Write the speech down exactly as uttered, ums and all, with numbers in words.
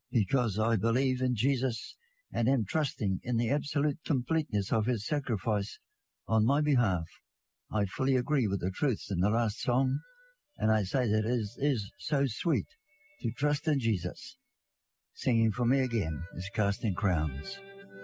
because I believe in Jesus and am trusting in the absolute completeness of his sacrifice on my behalf. I fully agree with the truths in the last song, and I say that it is, is so sweet to trust in Jesus. Singing for me again is Casting Crowns.